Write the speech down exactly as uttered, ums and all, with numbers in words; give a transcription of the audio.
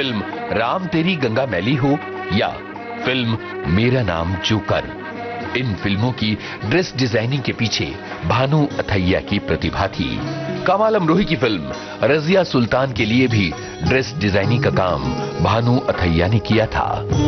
Film Ram तेरी गंगा मैली हो या फिल्म मेरा नाम जोकर, इन फिल्मों की ड्रेस डिजाइनिंग के पीछे भानु अथैया की प्रतिभा थी। कमाल अमरोही की फिल्म रजिया सुल्तान के लिए भी ड्रेस डिजाइनिंग का काम भानु अथैया ने किया था।